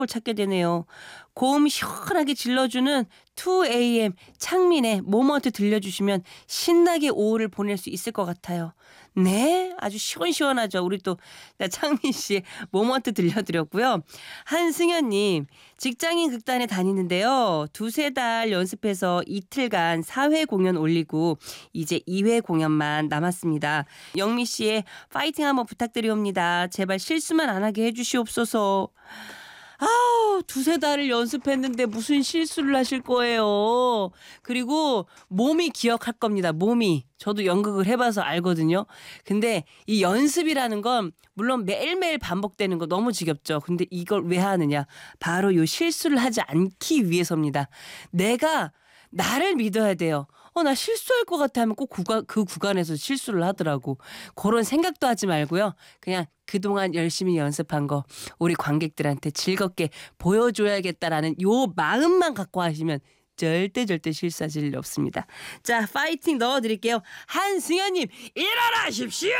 걸 찾게 되네요. 고음 시원하게 질러주는 2AM 창민의 모먼트 들려주시면 신나게 오후를 보낼 수 있을 것 같아요. 네, 아주 시원시원하죠. 우리 또 창민 씨의 모먼트 들려드렸고요. 한승현님, 직장인 극단에 다니는데요. 두세 달 연습해서 이틀간 4회 공연 올리고 이제 2회 공연만 남았습니다. 영미 씨의 파이팅 한번 부탁드리옵니다. 제발 실수만 안 하게 해주시옵소서. 아우, 두세 달을 연습했는데 무슨 실수를 하실 거예요. 그리고 몸이 기억할 겁니다. 몸이. 저도 연극을 해봐서 알거든요. 근데 이 연습이라는 건 물론 매일매일 반복되는 거 너무 지겹죠. 근데 이걸 왜 하느냐. 바로 요 실수를 하지 않기 위해서입니다. 내가 나를 믿어야 돼요. 나 실수할 것 같아 하면 꼭 그 구간에서 실수를 하더라고. 그런 생각도 하지 말고요. 그냥 그동안 열심히 연습한 거 우리 관객들한테 즐겁게 보여줘야겠다라는 요 마음만 갖고 하시면 절대 실수하실 일 없습니다. 자, 파이팅 넣어드릴게요. 한승현님, 일어나십시오!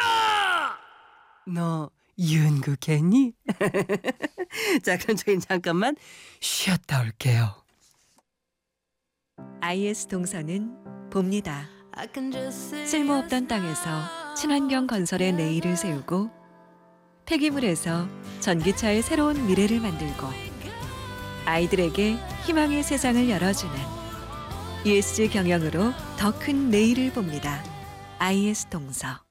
너 연극했니? 자, 그럼 저희 잠깐만 쉬었다 올게요. IS 동서는 봅니다. 쓸모없던 땅에서 친환경 건설의 내일을 세우고 폐기물에서 전기차의 새로운 미래를 만들고 아이들에게 희망의 세상을 열어주는 ESG 경영으로 더 큰 내일을 봅니다. IS 동서.